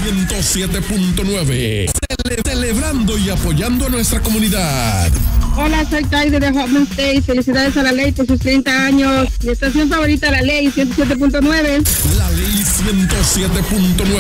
107.9. Celebrando y apoyando a nuestra comunidad. Hola, soy Taide de Hoffman State. Felicidades a la ley por sus 30 años. Mi estación favorita, la ley 107.9. La ley 107.9.